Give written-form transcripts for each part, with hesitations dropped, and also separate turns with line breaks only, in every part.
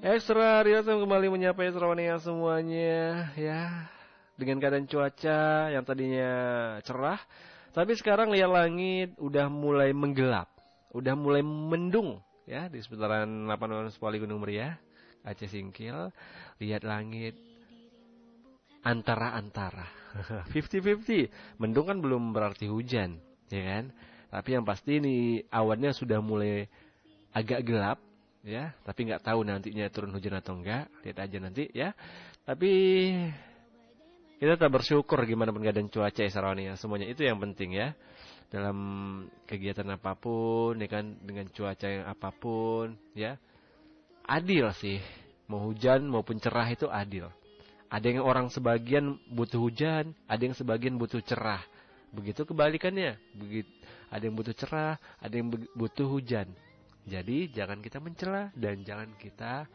Ekstra Riasem kembali menyapa Esrawania semuanya ya. Dengan keadaan cuaca yang tadinya cerah, tapi sekarang lihat langit udah mulai menggelap, udah mulai mendung ya di seputaran Lapangan Poli Gunung Meriah, Aceh Singkil. Lihat langit antara-antara 50-50. Mendung kan belum berarti hujan, ya kan? Tapi yang pasti ini awannya sudah mulai agak gelap. Ya, tapi nggak tahu nantinya turun hujan atau enggak, lihat aja nanti ya. Tapi kita tetap bersyukur gimana pun keadaan cuaca ya Sarawani, semuanya itu yang penting ya. Dalam kegiatan apapun, ya kan, dengan cuaca yang apapun, ya adil sih. Mau hujan maupun cerah itu adil. Ada yang orang sebagian butuh hujan, ada yang sebagian butuh cerah. Begitu kebalikannya, ada yang butuh cerah, ada yang butuh hujan. Jadi jangan kita mencela dan jangan kita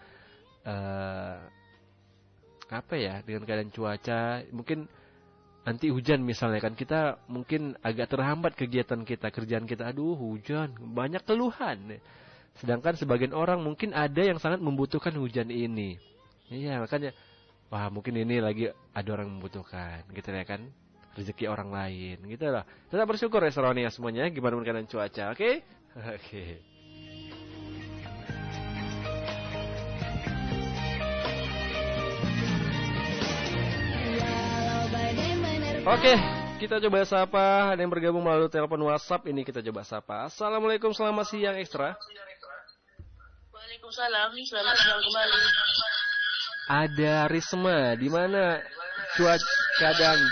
dengan keadaan cuaca mungkin nanti hujan misalnya kan, kita mungkin agak terhambat kegiatan kita, kerjaan kita, aduh hujan, banyak keluhan. Sedangkan sebagian orang mungkin ada yang sangat membutuhkan hujan ini. Iya, makanya wah mungkin ini lagi ada orang membutuhkan gitu ya kan, rezeki orang lain gitu lah. Tetap bersyukur ya Sarawani semuanya gimana pun keadaan cuaca, oke? Oke. Oke, kita coba sapa. Ada yang bergabung melalui telepon WhatsApp. Ini kita coba sapa. Assalamualaikum, selamat siang Ekstra.
Waalaikumsalam, selamat siang kembali.
Ada Risma, di mana cuaca keadaan?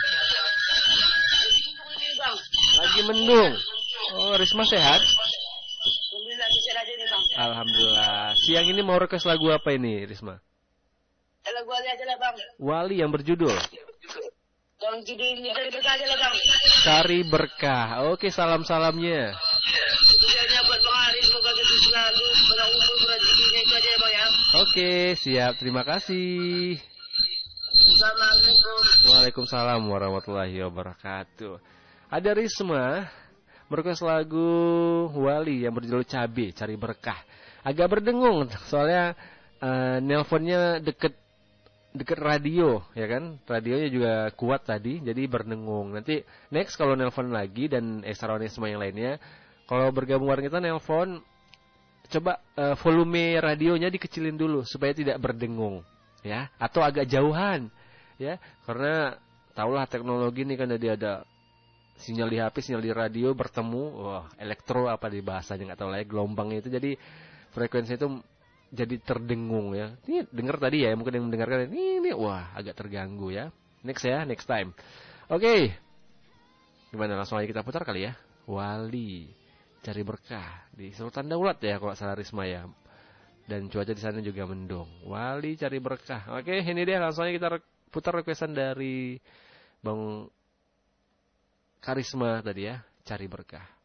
Lagi mendung. Oh, Risma sehat?
Alhamdulillah, bisa aja nih bang.
Alhamdulillah. Siang ini mau request lagu apa ini Risma?
Lagu Wali aja lah bang.
Wali yang berjudul?
Yang judulnya Cari Berkah aja lah bang.
Cari Berkah. Oke, salam-salamnya.
Tujuannya buat Bang Haris, semoga sukses selalu, banyak umur, rezekinya itu aja ya bang ya.
Oke, siap. Terima kasih.
Assalamualaikum.
Waalaikumsalam warahmatullahi wabarakatuh. Ada Risma merequest lagu Wali yang berjudul Cabe, Cari Berkah. Agak berdengung soalnya nelponnya deket radio ya kan, radionya juga kuat tadi, jadi berdengung. Nanti next kalau nelpon lagi dan Extraonisme yang lainnya, kalau bergabung bareng kita nelpon, coba volume radionya dikecilin dulu supaya tidak berdengung ya, atau agak jauhan ya, karena tahulah teknologi ini kan jadi ada sinyal di HP, sinyal di radio bertemu, wah elektro apa di bahasanya nggak tahu lah ya, gelombangnya itu jadi frekuensi itu jadi terdengung ya. Ini dengar tadi ya, mungkin yang mendengarkan ini wah agak terganggu ya. Next ya, next time. Oke. Gimana, langsung aja kita putar kali ya. Wali Cari Berkah di Sultan Daulat ya kalau salah Risma ya. Dan cuaca di sana juga mendung. Wali Cari Berkah. Oke, ini dia langsung aja kita putar requestan dari Bang Karisma tadi ya, Cari Berkah.